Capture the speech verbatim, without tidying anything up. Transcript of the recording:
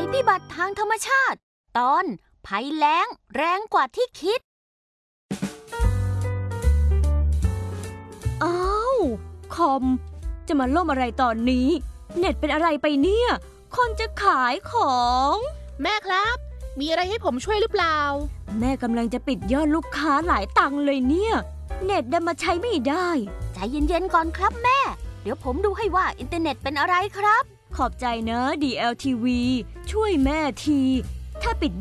พิบัติทางธรรมชาติตอนภัยแล้งแรงกว่าที่คิดอ้าวคอมจะมาล่มอะไรตอนนี้เน็ตเป็นอะไรไปเนี่ยคนจะขายของแม่ครับมีอะไรให้ผมช่วยหรือเปล่าแม่กำลังจะปิดยอดลูกค้าหลายตังค์เลยเนี่ยเน็ตดันมาใช้ไม่ได้ใจเย็นๆก่อนครับแม่เดี๋ยวผมดูให้ว่าอินเทอร์เน็ตเป็นอะไรครับขอบใจนะ ดี แอล ที วี ช่วยแม่ทีถ้าปิด